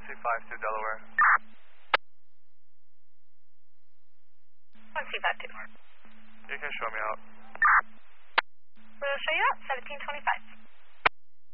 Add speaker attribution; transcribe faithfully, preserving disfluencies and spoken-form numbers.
Speaker 1: two five two Delaware.
Speaker 2: one two five two.
Speaker 1: You can show me out.
Speaker 2: We'll show you out, seventeen twenty-five.